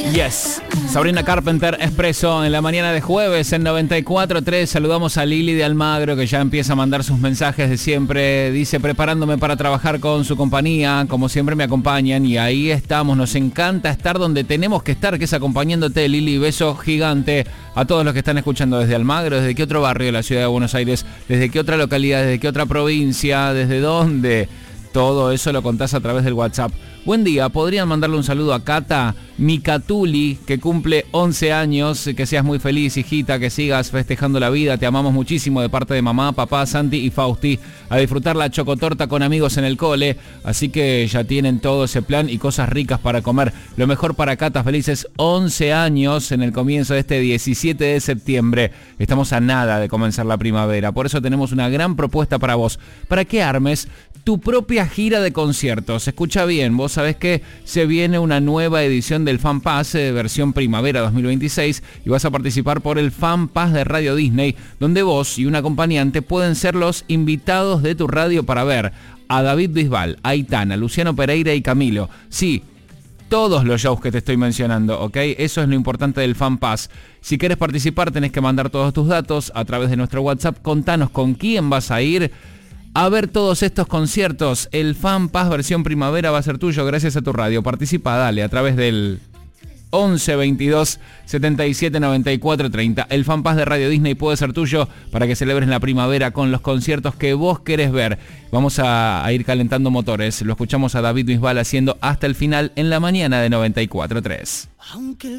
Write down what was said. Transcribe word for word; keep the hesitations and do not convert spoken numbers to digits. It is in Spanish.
Yes, Sabrina Carpenter, Expreso, en la mañana de jueves en noventa y cuatro tres. Saludamos a Lili de Almagro, que ya empieza a mandar sus mensajes de siempre. Dice, preparándome para trabajar con su compañía, como siempre me acompañan, y ahí estamos. Nos encanta estar donde tenemos que estar, que es acompañándote, Lili. Beso gigante a todos los que están escuchando desde Almagro. ¿Desde qué otro barrio de la ciudad de Buenos Aires? ¿Desde qué otra localidad? ¿Desde qué otra provincia? ¿Desde dónde? Todo eso lo contás a través del WhatsApp. Buen día, ¿podrían mandarle un saludo a Cata Micatuli, que cumple once años? Que seas muy feliz, hijita, que sigas festejando la vida. Te amamos muchísimo de parte de mamá, papá, Santi y Fausti. A disfrutar la chocotorta con amigos en el cole. Así que ya tienen todo ese plan y cosas ricas para comer. Lo mejor para Cata, felices once años en el comienzo de este diecisiete de septiembre. Estamos a nada de comenzar la primavera. Por eso tenemos una gran propuesta para vos. Para que armes tu propia gira de conciertos. Escucha bien, vos sabés que se viene una nueva edición del Fan Pass, eh, versión primavera dos mil veintiséis, y vas a participar por el Fan Pass de Radio Disney, donde vos y un acompañante pueden ser los invitados de tu radio para ver a David Bisbal, a Aitana, Luciano Pereira y Camilo. Sí, todos los shows que te estoy mencionando, ¿ok? Eso es lo importante del Fan Pass. Si querés participar, tenés que mandar todos tus datos a través de nuestro WhatsApp. Contanos con quién vas a ir a ver todos estos conciertos. El Fan Pass versión primavera va a ser tuyo gracias a tu radio. Participa, dale, a través del once veintidós setenta y siete noventa y cuatro treinta. El Fan Pass de Radio Disney puede ser tuyo para que celebres la primavera con los conciertos que vos querés ver. Vamos a, a ir calentando motores. Lo escuchamos a David Bisbal haciendo Hasta el Final en la mañana de noventa y cuatro tres. Aunque el